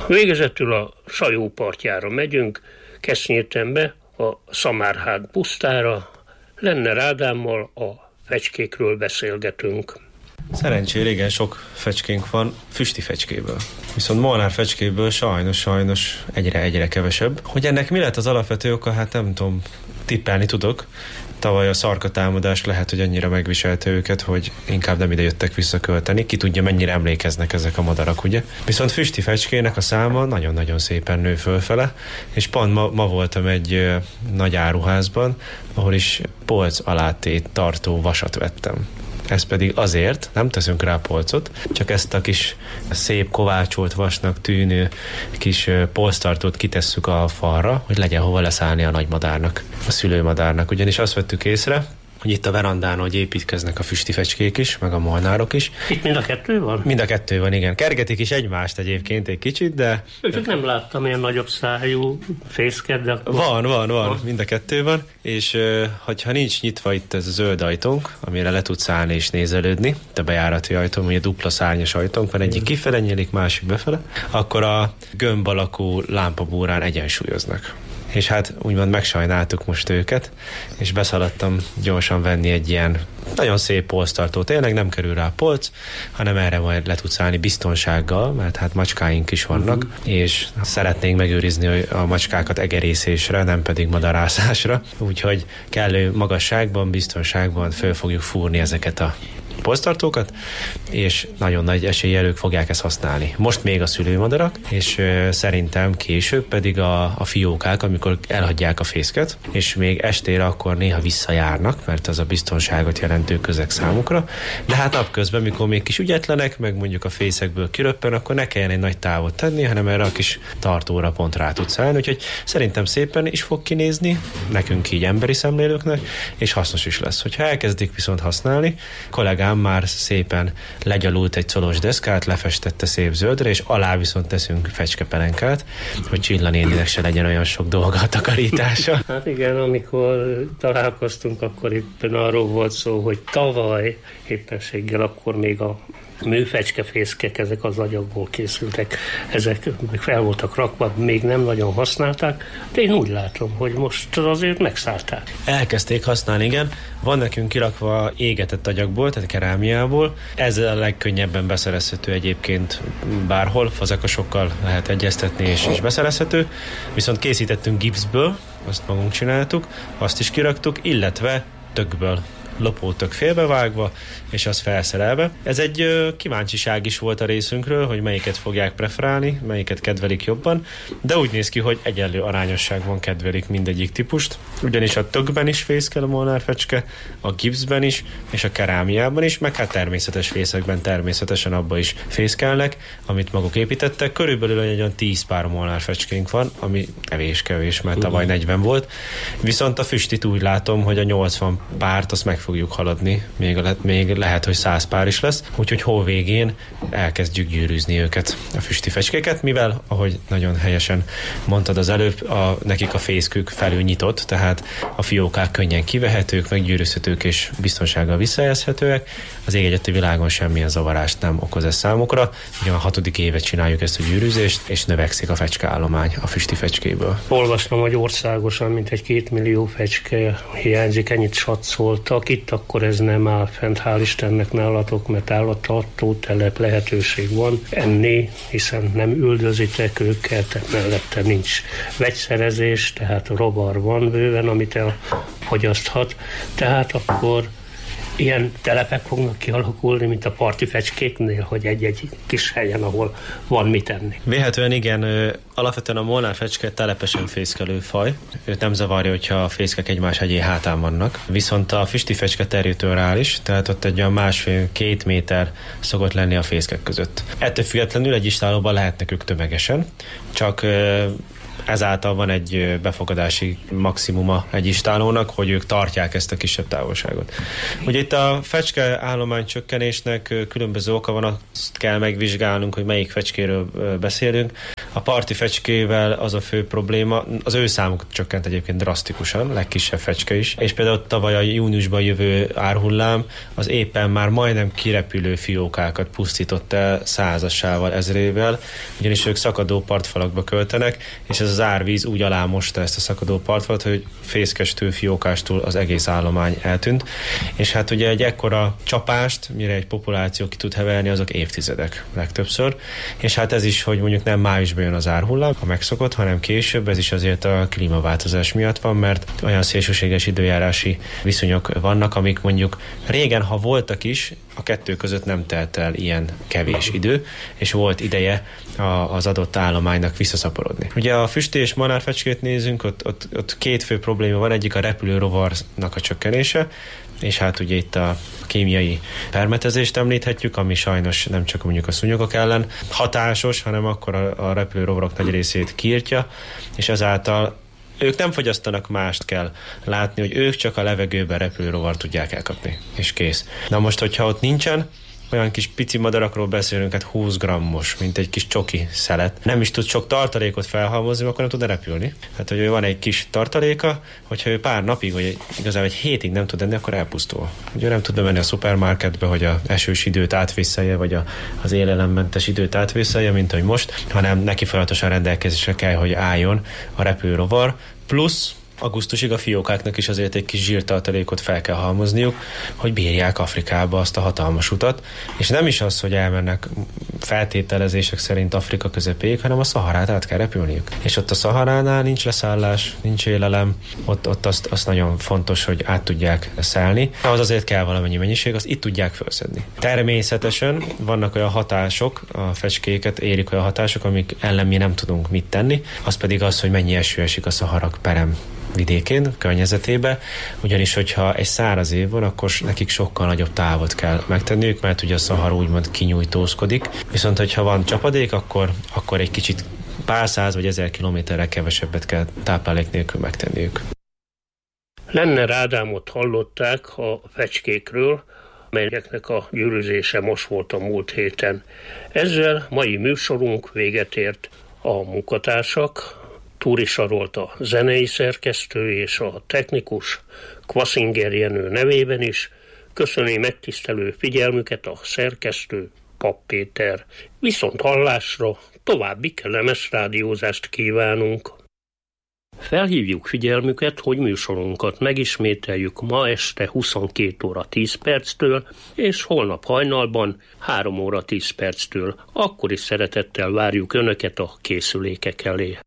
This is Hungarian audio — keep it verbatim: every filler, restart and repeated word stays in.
Végezetül a Sajó partjára megyünk, Kesznyértembe, a Szamárhát pusztára, Lenner Ádámmal a fecskékről beszélgetünk. Szerencsére igen sok fecskénk van füsti fecskéből. Viszont molnár fecskéből sajnos, sajnos egyre-egyre kevesebb. Hogy ennek mi lett az alapvető oka, hát nem tudom, tippelni tudok. Tavaly a szarkatámadás lehet, hogy annyira megviselte őket, hogy inkább nem ide jöttek visszakölteni. Ki tudja, mennyire emlékeznek ezek a madarak, ugye? Viszont füsti fecskének a száma nagyon-nagyon szépen nő fölfele, és pont ma, ma voltam egy ö, nagy áruházban, ahol is polc alátét tartó vasat vettem. Ez pedig azért, nem teszünk rá polcot, csak ezt a kis szép kovácsolt vasnak tűnő kis polctartót kitesszük a falra, hogy legyen hova leszállni a nagymadárnak, a szülőmadárnak. Ugyanis azt vettük észre, hogy itt a verandán, hogy építkeznek a füsti fecskék is, meg a molnárok is. Itt mind a kettő van? Mind a kettő van, igen. Kergetik is egymást egyébként egy kicsit, de... Csak nem láttam ilyen nagyobb szájú fészket, de... Akkor... Van, van, van, mind a kettő van, és hogyha nincs nyitva itt ez a zöld ajtónk, amire le tudsz állni és nézelődni, a bejárati ajtó, ugye dupla szárnyas ajtónk van, egyik kifele nyílik, másik befele, akkor a gömb alakú lámpabúrán egyensúlyoznak. És hát úgymond megsajnáltuk most őket, és beszaladtam gyorsan venni egy ilyen nagyon szép polctartó. Tényleg nem kerül rá polc, hanem erre majd le tudsz állni biztonsággal, mert hát macskáink is vannak, uh-huh. és szeretnénk megőrizni a macskákat egerészésre, nem pedig madarászásra. Úgyhogy kellő magasságban, biztonságban föl fogjuk fúrni ezeket a polctartókat, és nagyon nagy eséllyel ők fogják ezt használni. Most még a szülőmadarak, és ö, szerintem később pedig a, a fiókák, amikor elhagyják a fészket, és még estére akkor néha visszajárnak, mert az a biztonságot jelentő közeg számukra, de hát napközben, mikor még kis ügyetlenek, meg mondjuk a fészekből kiröppen, akkor ne kelljen egy nagy távot tenni, hanem erre a kis tartóra pont rá tudsz állni, úgyhogy szerintem szépen is fog kinézni, nekünk így emberi szemlélőknek, és hasznos is lesz. Hogyha elkezdik viszont használni, kollégám már szépen legyalult egy colos deszkát, lefestette szép zöldre, és alá viszont teszünk fecskepelenkát, hogy Csilla néninek se legyen olyan sok dolga a takarítása. Hát igen, amikor találkoztunk, akkor éppen arról volt szó, hogy tavaly éppenséggel akkor még a műfecskefészkek, ezek az agyagból készültek, ezek meg fel voltak rakva, még nem nagyon használták, de én úgy látom, hogy most azért megszállták. Elkezdték használni, igen. Van nekünk kirakva égetett agyagból, tehát kerámiából. Ez a legkönnyebben beszerezhető egyébként bárhol, fazekasokkal lehet egyeztetni, és is beszerezhető. Viszont készítettünk gipszből, azt magunk csináltuk, azt is kiraktuk, illetve tökből. Lopótök félbevágva, és az felszerelve. Ez egy ö, kíváncsiság is volt a részünkről, hogy melyiket fogják preferálni, melyiket kedvelik jobban, de úgy néz ki, hogy egyenlő arányosságban kedvelik mindegyik típust, ugyanis a tökben is fészkel a molnárfecske, a gipszben is, és a kerámiában is, meg hát természetes fészekben természetesen abba is fészkelnek, amit maguk építettek. Körülbelül egy olyan tíz pár molnárfecskénk van, ami kevés-kevés, mert tavaly negyven volt. Viszont a füstit úgy látom, hogy a nyolcvan párt azt meg fogjuk haladni, még, le, még lehet, hogy száz pár is lesz, úgyhogy hó végén elkezdjük gyűrűzni őket, a füsti fecskéket, mivel, ahogy nagyon helyesen mondtad az előbb, a, nekik a fészkük felül nyitott, tehát a fiókák könnyen kivehetők, meggyűrűzhetők és biztonsággal visszajelzhetőek. Az ég egyet világon semmilyen zavarást nem okoz ez számukra. Ugye a hatodik évet csináljuk ezt a gyűrűzést, és növekszik a fecskeállomány a füsti fecskéből. Olvastam, hogy országosan mintegy két millió fecske hiányzik, ennyit satszoltak. Itt akkor ez nem áll fent, hál' Istennek nálatok, mert állattartó telep lehetőség van enni, hiszen nem üldözitek őket, mellette nincs vegyszerezés, tehát rovar van bőven, amit elfogyaszthat, tehát akkor ilyen telepek fognak kialakulni, mint a parti fecskéknél, hogy egy-egy kis helyen, ahol van mit enni. Véletlenül igen, alapvetően a molnárfecske telepesen fészkelő faj. Őt nem zavarja, hogyha a fészkek egymás hegyé hátán vannak. Viszont a füsti fecske territoriális, tehát ott egy olyan másfél-két méter szokott lenni a fészkek között. Ettől függetlenül egy istállóban lehetnek ők tömegesen, csak ezáltal van egy befogadási maximuma egy istálónak, hogy ők tartják ezt a kisebb távolságot. Ugye itt a fecske állomány csökkenésnek különböző oka van, azt kell megvizsgálnunk, hogy melyik fecskéről beszélünk. A parti fecskével az a fő probléma, az ő számuk csökkent egyébként drasztikusan, legkisebb fecske is, és például tavaly a júniusban jövő árhullám az éppen már majdnem kirepülő fiókákat pusztított el százassával, ezrével, ugyanis ők szakadó partfalakba költenek, és ez az árvíz úgy alámosta ezt a szakadó partfalat, hogy fészkestől, fiókástól az egész állomány eltűnt, és hát ugye egy ekkora csapást, mire egy populáció ki tud heverni, azok évtizedek legtöbbször, és hát ez is, hogy mondjuk nem májusban jön az árhullám, a megszokott, hanem később, ez is azért a klímaváltozás miatt van, mert olyan szélsőséges időjárási viszonyok vannak, amik mondjuk régen, ha voltak is, a kettő között nem telt el ilyen kevés idő, és volt ideje a, az adott állománynak visszaszaporodni. Ugye a füsté és manárfecskét nézünk, ott, ott, ott két fő probléma van, egyik a repülő rovarnak a csökkenése, és hát ugye itt a kémiai permetezést említhetjük, ami sajnos nem csak mondjuk a szúnyogok ellen hatásos, hanem akkor a, a repülő rovarok nagy részét kiirtja, és ezáltal ők nem fogyasztanak mást, kell látni, hogy ők csak a levegőben repülő rovar tudják elkapni, és kész. Na most, hogyha ott nincsen, olyan kis pici madarakról beszélünk, hát húsz grammos, mint egy kis csoki szelet. Nem is tud sok tartalékot felhalmozni, akkor nem tud repülni. Hát, hogy ő van egy kis tartaléka, hogyha ő pár napig, vagy igazából egy hétig nem tud enni, akkor elpusztul. Ugye nem tud bemenni a szupermarketbe, hogy az esős időt átvészelje, vagy a, az élelemmentes időt átvészelje, mint hogy most, hanem neki folyamatosan rendelkezésre kell, hogy álljon a repülőrovar, plusz augusztusig a fiókáknak is azért egy kis zsírtartalékot fel kell halmozniuk, hogy bírják Afrikába azt a hatalmas utat, és nem is az, hogy elmennek feltételezések szerint Afrika közepéig, hanem a Szaharát át kell repülniük. És ott a Szaharánál nincs leszállás, nincs élelem, ott, ott azt, azt nagyon fontos, hogy át tudják szállni. Az azért kell valamennyi mennyiség, azt itt tudják felszedni. Természetesen vannak olyan hatások, a fecskéket érik olyan hatások, amik ellen mi nem tudunk mit tenni, az pedig az, hogy mennyi eső esik a Szaharak perem vidékén, környezetébe, ugyanis hogyha egy száraz év van, akkor nekik sokkal nagyobb távot kell megtenniük, mert ugye a Szahara úgymond kinyújtózkodik. Viszont hogyha van csapadék, akkor, akkor egy kicsit pár száz vagy ezer kilométerre kevesebbet kell táplálék nélkül megtenniük. Lenner Ádámot hallották a fecskékről, melyeknek a gyűrűzése most volt a múlt héten. Ezzel mai műsorunk véget ért. A munkatársak, Túri Sarolt a zenei szerkesztő és a technikus Kvaszinger Jenő nevében is köszöni megtisztelő figyelmüket a szerkesztő, Papp Péter. Viszont hallásra, további kellemes rádiózást kívánunk. Felhívjuk figyelmüket, hogy műsorunkat megismételjük ma este huszonkét óra tíz perctől, és holnap hajnalban három óra tíz perctől. Akkor is szeretettel várjuk Önöket a készülékek elé.